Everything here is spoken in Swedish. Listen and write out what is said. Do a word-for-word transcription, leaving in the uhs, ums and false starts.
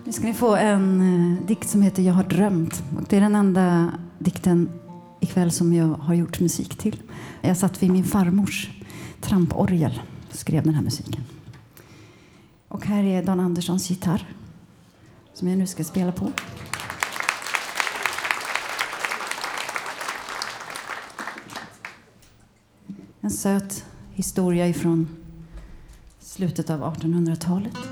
Nu ska ni få en eh, dikt som heter Jag har drömt. Och det är den enda dikten ikväll som jag har gjort musik till. Jag satt vid min farmors tramporgel och skrev den här musiken. Och här är Dan Anderssons gitarr som jag nu ska spela på. En söt historia ifrån slutet av artonhundratalet.